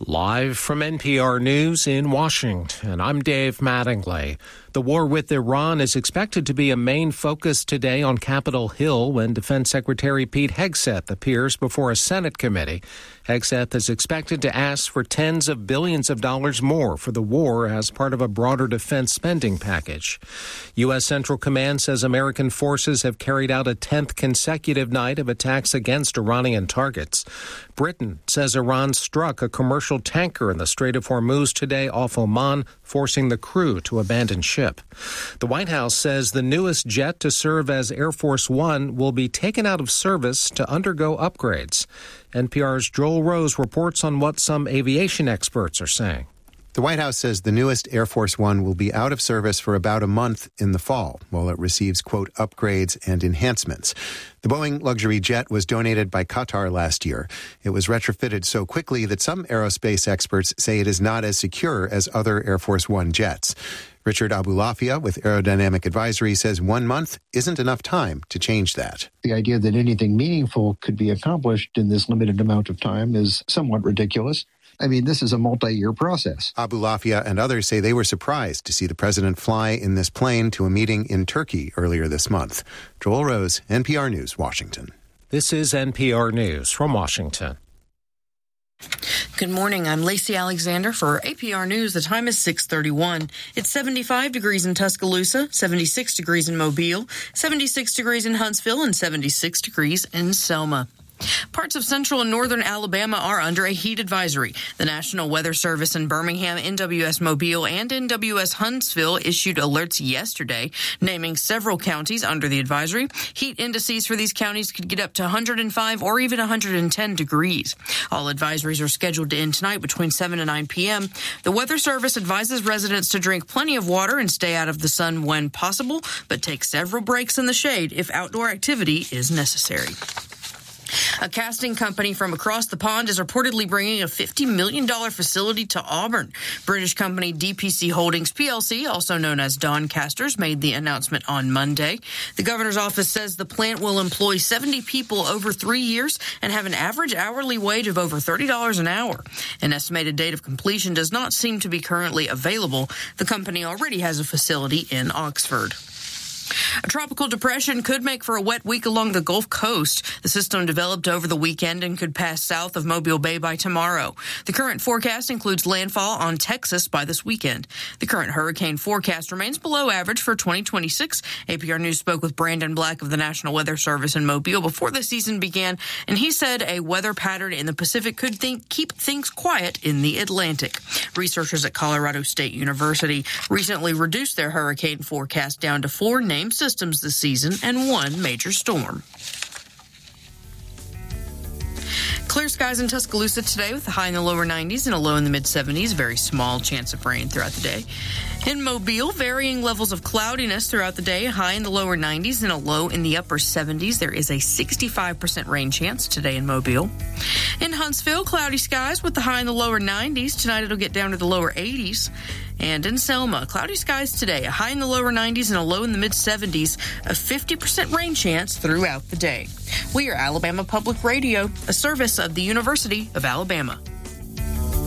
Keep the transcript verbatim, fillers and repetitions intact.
Live from N P R News in Washington, I'm Dave Mattingly. The war with Iran is expected to be a main focus today on Capitol Hill when Defense Secretary Pete Hegseth appears before a Senate committee. Hegseth is expected to ask for tens of billions of dollars more for the war as part of a broader defense spending package. U S. Central Command says American forces have carried out a tenth consecutive night of attacks against Iranian targets. Britain says Iran struck a commercial tanker in the Strait of Hormuz today off Oman, forcing the crew to abandon ship. The White House says the newest jet to serve as Air Force One will be taken out of service to undergo upgrades. N P R's Joel Rose reports on what some aviation experts are saying. The White House says the newest Air Force One will be out of service for about a month in the fall, while it receives, quote, upgrades and enhancements. The Boeing luxury jet was donated by Qatar last year. It was retrofitted so quickly that some aerospace experts say it is not as secure as other Air Force One jets. Richard Abulafia with Aerodynamic Advisory says one month isn't enough time to change that. The idea that anything meaningful could be accomplished in this limited amount of time is somewhat ridiculous. I mean, this is a multi-year process. Abulafia and others say they were surprised to see the president fly in this plane to a meeting in Turkey earlier this month. Joel Rose, N P R News, Washington. This is N P R News from Washington. Good morning. I'm Lacey Alexander for A P R News. The time is six thirty-one. It's seventy-five degrees in Tuscaloosa, seventy-six degrees in Mobile, seventy-six degrees in Huntsville, and seventy-six degrees in Selma. Parts of central and northern Alabama are under a heat advisory. The National Weather Service in Birmingham, N W S Mobile, and N W S Huntsville issued alerts yesterday, naming several counties under the advisory. Heat indices for these counties could get up to one hundred five or even one hundred ten degrees. All advisories are scheduled to end tonight between seven and nine p.m. The Weather Service advises residents to drink plenty of water and stay out of the sun when possible, but take several breaks in the shade if outdoor activity is necessary. A casting company from across the pond is reportedly bringing a fifty million dollars facility to Auburn. British company D P C Holdings P L C, also known as Doncasters, made the announcement on Monday. The governor's office says the plant will employ seventy people over three years and have an average hourly wage of over thirty dollars an hour. An estimated date of completion does not seem to be currently available. The company already has a facility in Oxford. A tropical depression could make for a wet week along the Gulf Coast. The system developed over the weekend and could pass south of Mobile Bay by tomorrow. The current forecast includes landfall on Texas by this weekend. The current hurricane forecast remains below average for twenty twenty-six. A P R News spoke with Brandon Black of the National Weather Service in Mobile before the season began, and he said a weather pattern in the Pacific could think, keep things quiet in the Atlantic. Researchers at Colorado State University recently reduced their hurricane forecast down to four named systems this season and one major storm. Clear skies in Tuscaloosa today with a high in the lower nineties and a low in the mid-seventies. Very small chance of rain throughout the day. In Mobile, varying levels of cloudiness throughout the day, a high in the lower nineties and a low in the upper seventies. There is a sixty-five percent rain chance today in Mobile. In Huntsville, cloudy skies with the high in the lower nineties. Tonight it'll get down to the lower eighties. And in Selma, cloudy skies today, a high in the lower nineties and a low in the mid-seventies, a fifty percent rain chance throughout the day. We are Alabama Public Radio, a service of the University of Alabama.